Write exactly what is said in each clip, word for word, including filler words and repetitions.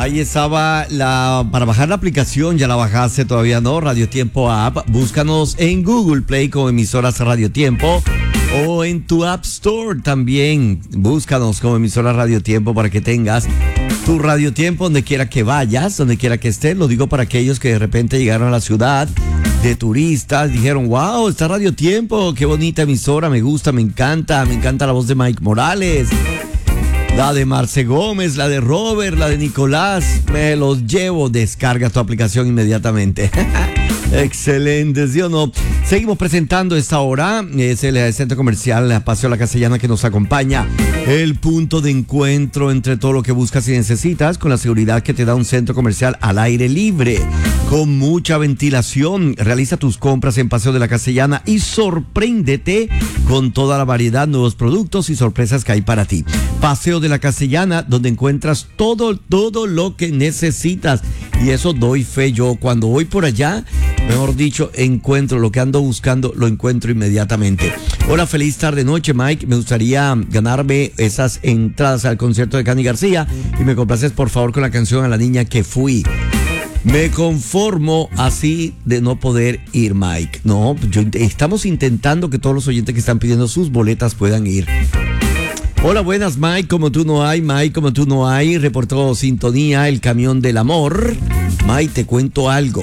Ahí estaba la para bajar la aplicación, ya la bajaste, todavía no, Radio Tiempo App. Búscanos en Google Play como emisoras Radio Tiempo o en tu App Store también. Búscanos como emisoras Radio Tiempo para que tengas tu Radio Tiempo donde quiera que vayas, donde quiera que estés. Lo digo para aquellos que de repente llegaron a la ciudad de turistas, dijeron, wow, está Radio Tiempo, qué bonita emisora, me gusta, me encanta, me encanta la voz de Mike Morales, la de Marce Gómez, la de Robert, la de Nicolás, me los llevo. Descarga tu aplicación inmediatamente. Excelente, ¿sí o no? Seguimos presentando esta hora, es el centro comercial Paseo La Castellana que nos acompaña, el punto de encuentro entre todo lo que buscas y necesitas, con la seguridad que te da un centro comercial al aire libre, con mucha ventilación. Realiza tus compras en Paseo de La Castellana y sorpréndete con toda la variedad, nuevos productos y sorpresas que hay para ti. Paseo de La Castellana, donde encuentras todo, todo lo que necesitas. Y eso doy fe yo. Cuando voy por allá, mejor dicho, encuentro lo que ando buscando, lo encuentro inmediatamente. Hola, feliz tarde noche, Mike. Me gustaría ganarme esas entradas al concierto de Cani García y me complaces por favor con la canción A la niña que fui. Me conformo así de no poder ir, Mike. No, yo, estamos intentando que todos los oyentes que están pidiendo sus boletas puedan ir. Hola, buenas, Mike, como tú no hay, Mike, como tú no hay, reportó sintonía, el camión del amor. Mike, te cuento algo.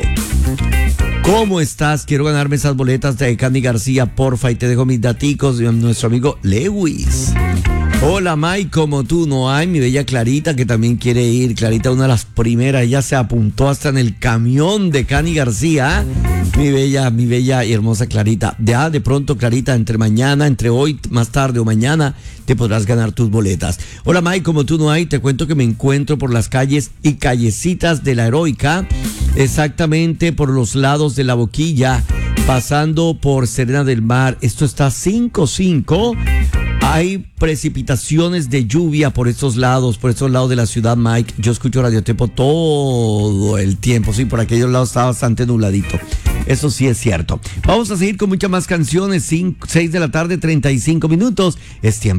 ¿Cómo estás? Quiero ganarme esas boletas de Candy García, porfa, y te dejo mis daticos de nuestro amigo Lewis. Hola, Mike, como tú no hay, mi bella Clarita, que también quiere ir. Clarita, una de las primeras, ella se apuntó hasta en el camión de Candy García. Mi bella, mi bella y hermosa Clarita. Ya de pronto, Clarita, entre mañana, entre hoy, más tarde o mañana, te podrás ganar tus boletas. Hola, Mike, como tú no hay, te cuento que me encuentro por las calles y callecitas de la Heroica, exactamente por los lados de la Boquilla, pasando por Serena del Mar. Esto está cinco cinco. Hay precipitaciones de lluvia por estos lados, por estos lados de la ciudad, Mike. Yo escucho Radio Tiempo todo el tiempo, sí, por aquellos lados está bastante nubladito. Eso sí es cierto. Vamos a seguir con muchas más canciones. seis de la tarde, treinta y cinco minutos. Es tiempo.